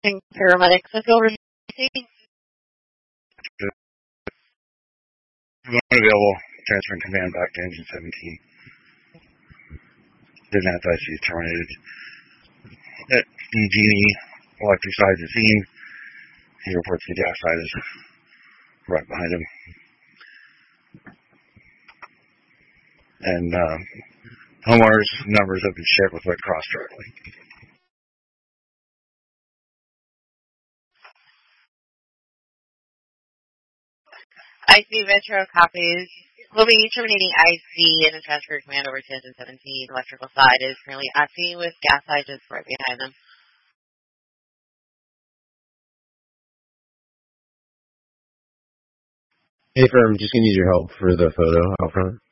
Paramedics, let's go over to scene. Unavailable. Transferring command back to engine 17. Advanced IC is terminated. Genie electric side is seen. He reports the gas side is right behind him. And homeowners' numbers have been shared with Red Cross directly. IC Metro copies. We'll be terminating IC and transfer command over to engine 17. Electrical side is currently acting with gas side just right behind them. Hey, firm, just gonna need your help for the photo out front.